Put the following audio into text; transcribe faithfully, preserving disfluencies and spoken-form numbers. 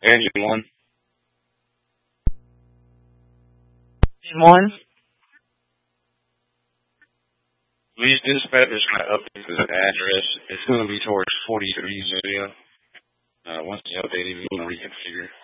Engine one. Engine one? Lee's dispatcher's going to update the address. It's going to be towards forty-three Zillia. Uh, once they update it, we're going to reconfigure.